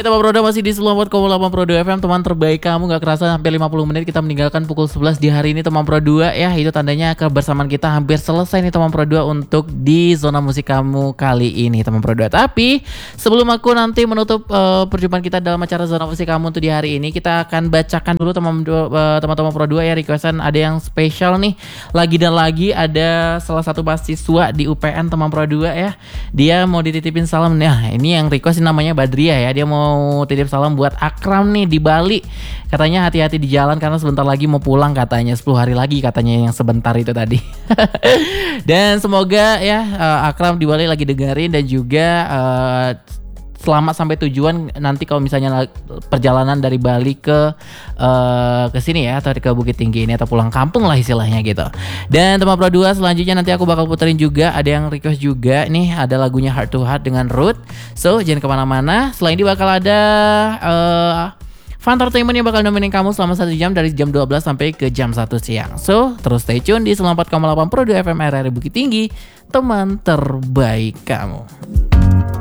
teman Pro 2 masih di 94,8 Pro 2 FM, teman terbaik kamu. Gak kerasa hampir 50 menit kita meninggalkan pukul 11 di hari ini teman Pro 2 ya. Itu tandanya kebersamaan kita hampir selesai nih teman Pro 2 untuk di zona musik kamu kali ini teman Pro 2. Tapi sebelum aku nanti menutup perjumpaan kita dalam acara zona musik kamu untuk di hari ini, kita akan bacakan dulu teman-teman Pro 2 ya, requestan ada yang spesial nih. Lagi dan lagi ada salah satu mahasiswa di UPN teman Pro 2 ya. Dia mau dititipin salam. Nah, ini yang request namanya Badria ya. Dia mau titip salam buat Akram nih di Bali. Katanya hati-hati di jalan karena sebentar lagi mau pulang katanya. 10 hari lagi katanya yang sebentar itu tadi. Dan semoga ya Akram di Bali lagi dengerin dan juga selamat sampai tujuan nanti kalau misalnya perjalanan dari Bali ke sini ya, atau ke Bukit Tinggi ini atau pulang kampung lah istilahnya gitu. Dan teman Pro 2 selanjutnya nanti aku bakal puterin juga, ada yang request juga nih, ada lagunya Heart to Heart dengan Ruth. So jangan kemana-mana, selain ini bakal ada Fun Entertainment yang bakal nemenin kamu selama 1 jam dari jam 12 sampai ke jam 1 siang. So terus stay tune di 94,8 Pro 2 FM RRI Bukit Tinggi, teman terbaik kamu.